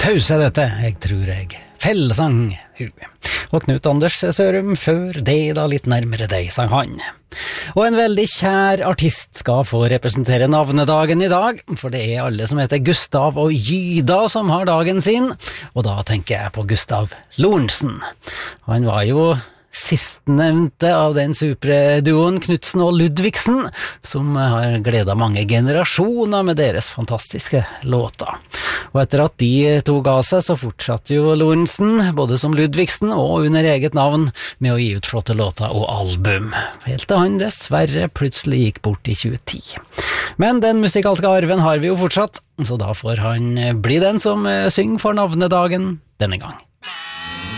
pause dette, jeg tror jeg. Fellesang, hu. Og Knut Anders Sørum, før det da litt nærmere deg, sang han. Og en veldig kjær artist skal få representere navnedagen i dag, for det er alle som heter Gustav og Gyda som har dagen sin, og da tenker jeg på Gustav Lorentzen. Han var jo sistnevnte av den superduoen Knudsen og Ludvigsen, som har gledet mange generasjoner med deres fantastiske låter. Og etter at de to ga seg, så fortsatte jo Lorentzen, både som Ludvigsen og under eget navn, med å gi ut flotte låter og album. Helt til han dessverre plutselig gikk bort i 2010. Men den musikalske arven har vi jo fortsatt, så da får han bli den som synger for navnedagen denne gang.